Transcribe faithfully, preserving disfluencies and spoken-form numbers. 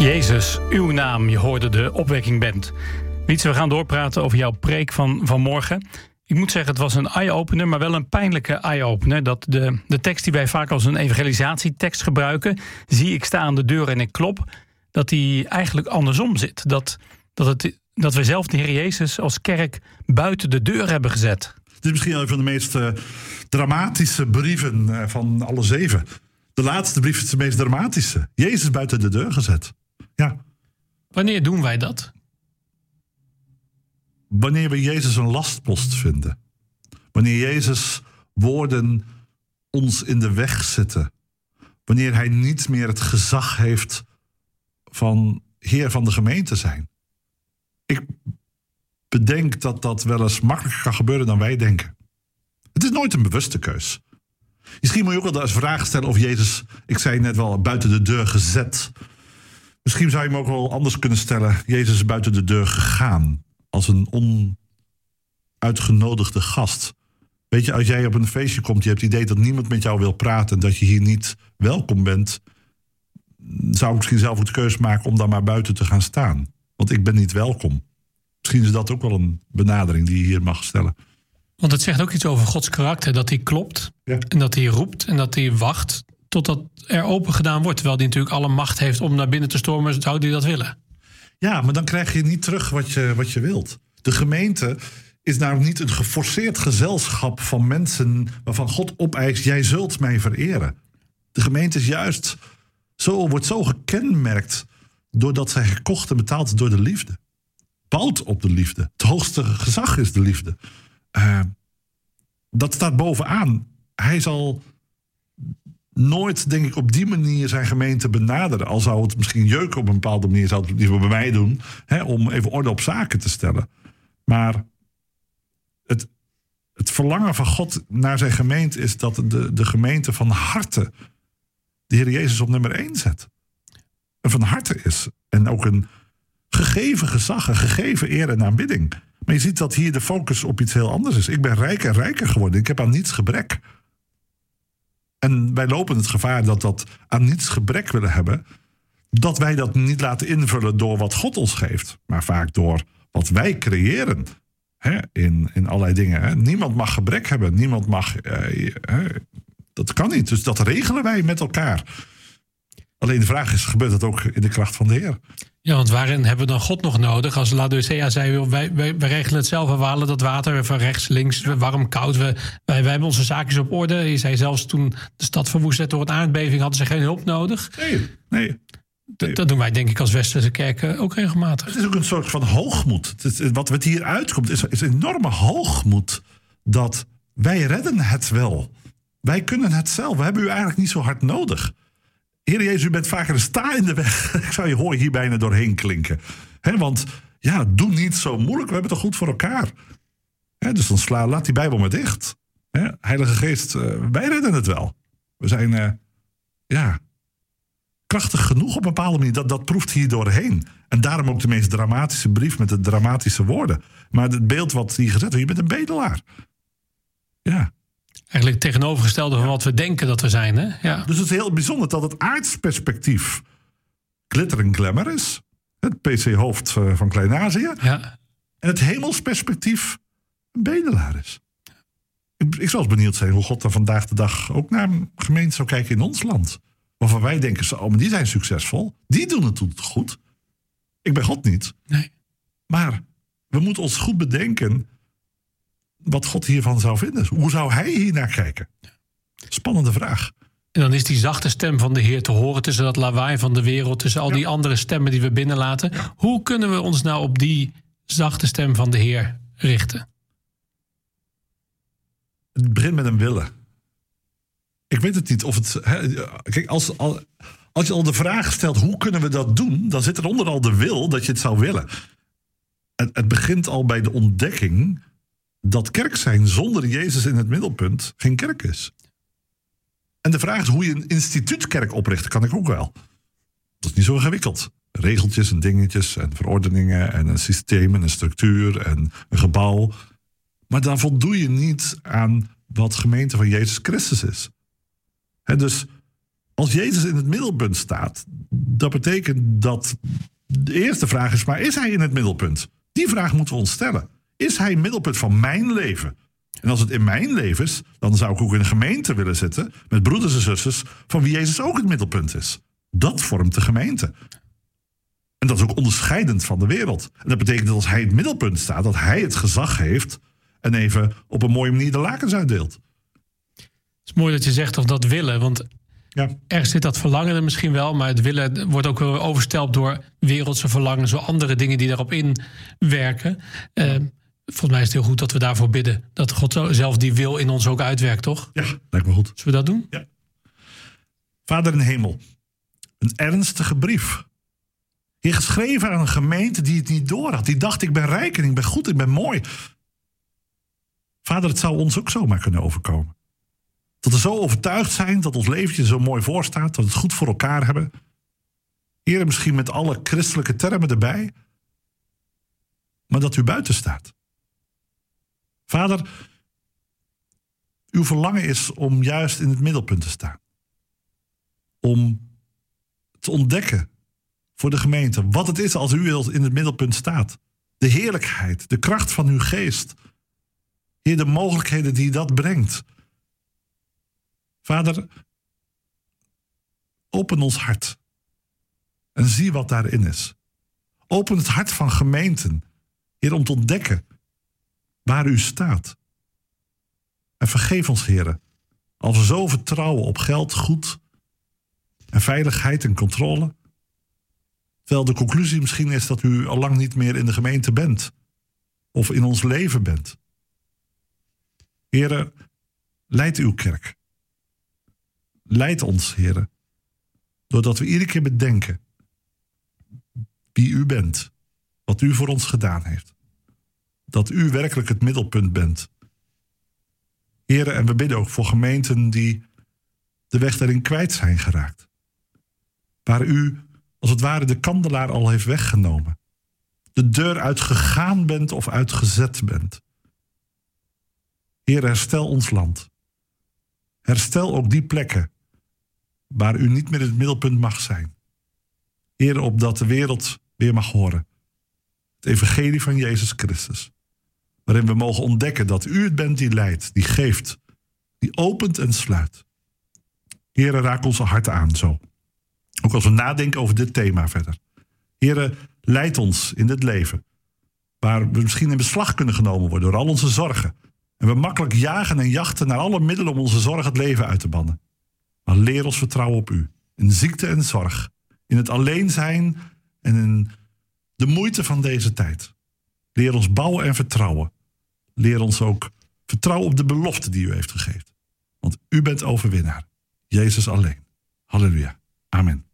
Jezus, uw naam, je hoorde de opwekkingband. Wietse, we gaan doorpraten over jouw preek van vanmorgen. Ik moet zeggen, het was een eye-opener, maar wel een pijnlijke eye-opener. Dat de, de tekst die wij vaak als een evangelisatietekst gebruiken, zie ik sta aan de deur en ik klop, dat die eigenlijk andersom zit. Dat, dat, het, dat we zelf de Heer Jezus als kerk buiten de deur hebben gezet. Dit is misschien een van de meest uh, dramatische brieven uh, van alle zeven. De laatste brief is de meest dramatische. Jezus buiten de deur gezet. Ja. Wanneer doen wij dat? Wanneer we Jezus een lastpost vinden. Wanneer Jezus woorden ons in de weg zetten. Wanneer hij niet meer het gezag heeft van Heer van de gemeente zijn. Ik bedenk dat dat wel eens makkelijker kan gebeuren dan wij denken. Het is nooit een bewuste keus. Misschien moet je ook wel eens vragen stellen of Jezus, ik zei net wel, buiten de deur gezet. Misschien zou je hem ook wel anders kunnen stellen. Jezus is buiten de deur gegaan. Als een onuitgenodigde gast. Weet je, als jij op een feestje komt, je hebt het idee dat niemand met jou wil praten, dat je hier niet welkom bent, zou ik misschien zelf ook de keuze maken om dan maar buiten te gaan staan. Want ik ben niet welkom. Misschien is dat ook wel een benadering die je hier mag stellen. Want het zegt ook iets over Gods karakter. Dat hij klopt, ja. En dat hij roept en dat hij wacht totdat er open gedaan wordt. Terwijl hij natuurlijk alle macht heeft om naar binnen te stormen, zou hij dat willen. Ja, maar dan krijg je niet terug wat je, wat je wilt. De gemeente is namelijk niet een geforceerd gezelschap van mensen waarvan God opeist, jij zult mij vereren. De gemeente is juist zo, wordt zo gekenmerkt doordat zij gekocht en betaald is door de liefde. Bouwt op de liefde. Het hoogste gezag is de liefde. Uh, dat staat bovenaan. Hij zal nooit, denk ik, op die manier zijn gemeente benaderen. Al zou het misschien jeuken op een bepaalde manier, zou het liever bij mij doen, hè, om even orde op zaken te stellen. Maar het, het verlangen van God naar zijn gemeente is dat de, de gemeente van harte de Heer Jezus op nummer één zet. En van harte is. En ook een gegeven gezag, een gegeven eer en aanbidding. Maar je ziet dat hier de focus op iets heel anders is. Ik ben rijker en rijker geworden. Ik heb aan niets gebrek. En wij lopen het gevaar dat dat aan niets gebrek willen hebben, dat wij dat niet laten invullen door wat God ons geeft, maar vaak door wat wij creëren. Hè, in, in allerlei dingen. Hè. Niemand mag gebrek hebben. Niemand mag. Eh, eh, dat kan niet. Dus dat regelen wij met elkaar. Alleen de vraag is, gebeurt dat ook in de kracht van de Heer? Ja, want waarin hebben we dan God nog nodig? Als Laodicea zei, wij, wij, wij regelen het zelf, we halen dat water van rechts, links, warm, koud. We, wij, wij hebben onze zaakjes op orde. Je zei zelfs toen de stad verwoest werd door een aardbeving, hadden ze geen hulp nodig. Nee, nee. nee. Dat, dat doen wij denk ik als Westerse kerken ook regelmatig. Het is ook een soort van hoogmoed. Het is, wat wat hier uitkomt is, is een enorme hoogmoed dat wij redden het wel. Wij kunnen het zelf. We hebben u eigenlijk niet zo hard nodig. Heer Jezus, u bent vaker een sta in de weg. Ik zou je horen hier bijna doorheen klinken. He, want ja, doe niet zo moeilijk. We hebben het toch goed voor elkaar. He, dus dan sla, laat die Bijbel maar dicht. He, Heilige Geest, uh, wij redden het wel. We zijn uh, ja, krachtig genoeg op een bepaalde manier. Dat, dat proeft hier doorheen. En daarom ook de meest dramatische brief met de dramatische woorden. Maar het beeld wat hier gezet wordt, je bent een bedelaar. Ja. Eigenlijk het tegenovergestelde van wat we denken dat we zijn. Hè? Ja. Dus het is heel bijzonder dat het aardsperspectief glitter en glamour is. Het P C-hoofd van Klein-Azië. Ja. En het hemelsperspectief een bedelaar is. Ik, ik zou eens benieuwd zijn hoe God dan vandaag de dag ook naar een gemeente zou kijken in ons land. Waarvan wij denken, zo, oh, maar die zijn succesvol. Die doen het goed. Ik ben God niet. Nee. Maar we moeten ons goed bedenken wat God hiervan zou vinden. Hoe zou hij hier naar kijken? Spannende vraag. En dan is die zachte stem van de Heer te horen tussen dat lawaai van de wereld, tussen al die ja. andere stemmen die we binnenlaten. Ja. Hoe kunnen we ons nou op die zachte stem van de Heer richten? Het begint met een willen. Ik weet het niet of het. Hè, kijk, als, als je al de vraag stelt, hoe kunnen we dat doen? Dan zit er onder al de wil dat je het zou willen. Het, het begint al bij de ontdekking dat kerk zijn zonder Jezus in het middelpunt geen kerk is. En de vraag is hoe je een instituutkerk opricht. Kan ik ook wel. Dat is niet zo ingewikkeld. Regeltjes en dingetjes en verordeningen en een systeem en een structuur en een gebouw. Maar dan voldoe je niet aan wat gemeente van Jezus Christus is. He, dus als Jezus in het middelpunt staat, Dat betekent dat de eerste vraag is, maar is hij in het middelpunt? Die vraag moeten we ons stellen. Is hij het middelpunt van mijn leven? En als het in mijn leven is, dan zou ik ook in een gemeente willen zitten met broeders en zusters van wie Jezus ook het middelpunt is. Dat vormt de gemeente. En dat is ook onderscheidend van de wereld. En dat betekent dat als hij in het middelpunt staat, dat hij het gezag heeft en even op een mooie manier de lakens uitdeelt. Het is mooi dat je zegt of dat willen, want ja. Er zit dat verlangen er misschien wel, maar het willen wordt ook weer overstelpt door wereldse verlangen, zo andere dingen die daarop inwerken. Uh, volgens mij is het heel goed dat we daarvoor bidden. Dat God zelf die wil in ons ook uitwerkt, toch? Ja, lijkt me goed. Zullen we dat doen? Ja. Vader in de hemel, een ernstige brief. Je geschreven aan een gemeente die het niet door had. Die dacht, ik ben rijk en ik ben goed, ik ben mooi. Vader, het zou ons ook zomaar kunnen overkomen. Dat we zo overtuigd zijn dat ons leventje zo mooi voorstaat, dat we het goed voor elkaar hebben. Heer, misschien met alle christelijke termen erbij, maar dat u buiten staat. Vader, uw verlangen is om juist in het middelpunt te staan. Om te ontdekken voor de gemeente wat het is als u in het middelpunt staat. De heerlijkheid, de kracht van uw geest. Heer, de mogelijkheden die dat brengt. Vader, open ons hart en zie wat daarin is. Open het hart van gemeenten, Heer, om te ontdekken waar u staat. En vergeef ons, Heer, als we zo vertrouwen op geld, goed en veiligheid en controle. Terwijl de conclusie misschien is dat u al lang niet meer in de gemeente bent. Of in ons leven bent. Heer, leid uw kerk. Leid ons, Heer. Doordat we iedere keer bedenken wie u bent. Wat u voor ons gedaan heeft. Dat u werkelijk het middelpunt bent. Heer, en we bidden ook voor gemeenten die de weg daarin kwijt zijn geraakt. Waar u als het ware de kandelaar al heeft weggenomen. De deur uitgegaan bent of uitgezet bent. Heer, herstel ons land. Herstel ook die plekken waar u niet meer het middelpunt mag zijn. Heer, opdat de wereld weer mag horen. Het evangelie van Jezus Christus. Waarin we mogen ontdekken dat u het bent die leidt, die geeft, die opent en sluit. Heer, raak onze harten aan zo. Ook als we nadenken over dit thema verder. Heer, leid ons in dit leven. Waar we misschien in beslag kunnen genomen worden door al onze zorgen. En we makkelijk jagen en jachten naar alle middelen om onze zorg het leven uit te bannen. Maar leer ons vertrouwen op u. In ziekte en zorg. In het alleen zijn en in de moeite van deze tijd. Leer ons bouwen en vertrouwen. Leer ons ook vertrouwen op de belofte die u heeft gegeven. Want u bent overwinnaar. Jezus alleen. Halleluja. Amen.